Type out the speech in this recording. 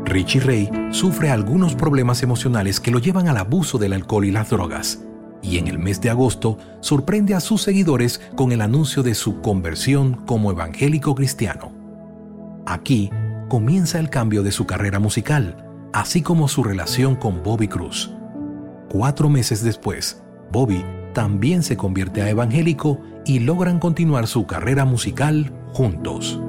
Richie Ray sufre algunos problemas emocionales que lo llevan al abuso del alcohol y las drogas, y en el mes de agosto sorprende a sus seguidores con el anuncio de su conversión como evangélico cristiano. Aquí comienza el cambio de su carrera musical, así como su relación con Bobby Cruz. 4 meses después, Bobby también se convierte a evangélico y logran continuar su carrera musical juntos.